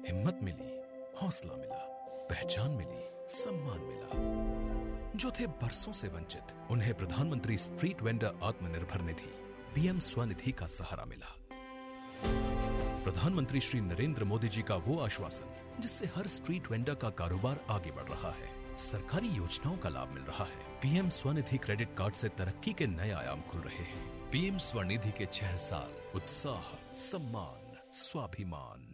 हिम्मत मिली, हौसला मिला, पहचान मिली, सम्मान मिला। जो थे बरसों से वंचित, उन्हें प्रधानमंत्री street vendor Atmanirbhar Nidhi PM Svanidhi का सहारा मिला। प्रधानमंत्री श्री नरेंद्र मोदी जी का वो आश्वासन जिससे हर स्ट्रीट वेंडर का कारोबार आगे बढ़ रहा है, सरकारी योजनाओं का लाभ मिल रहा है। पीएम स्वनिधि क्रेडिट कार्ड से तरक्की के नए आयाम खुल रहे हैं। पीएम स्वनिधि के 6 साल, उत्साह, सम्मान, स्वाभिमान।